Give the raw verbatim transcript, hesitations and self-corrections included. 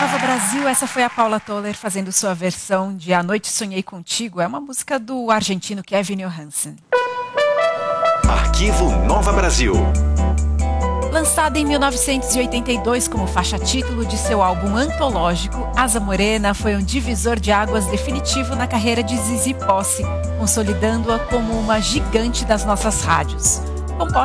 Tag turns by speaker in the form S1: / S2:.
S1: Nova Brasil, essa foi a Paula Toller fazendo sua versão de A Noite Sonhei Contigo. É uma música do argentino Kevin Johansen.
S2: Arquivo Nova Brasil.
S1: Lançada em mil novecentos e oitenta e dois como faixa título de seu álbum antológico, Asa Morena foi um divisor de águas definitivo na carreira de Zizi Posse, consolidando-a como uma gigante das nossas rádios. Composta